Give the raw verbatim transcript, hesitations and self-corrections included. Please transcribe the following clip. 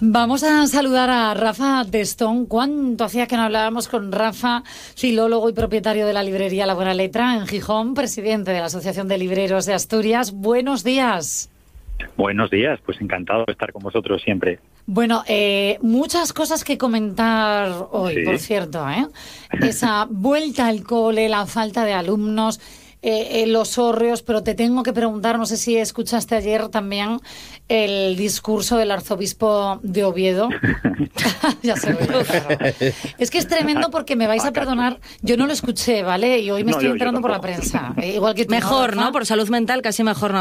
Vamos a saludar a Rafa Testón. ¿Cuánto hacía que no hablábamos con Rafa, filólogo y propietario de la librería La Buena Letra en Gijón, presidente de la Asociación de Libreros de Asturias? Buenos días. Buenos días, pues encantado de estar con vosotros siempre. Bueno, eh, muchas cosas que comentar hoy, sí. Por cierto, ¿eh? Esa vuelta al cole, la falta de alumnos, eh, eh, los hórreos, pero te tengo que preguntar, no sé si escuchaste ayer también el discurso del arzobispo de Oviedo. Ya se ve, claro. Es que es tremendo porque me vais a perdonar, yo no lo escuché, ¿vale? Y hoy me no, estoy yo, enterando yo por la prensa. Eh, igual que tú, mejor, ¿no? ¿no? Por salud mental casi mejor no.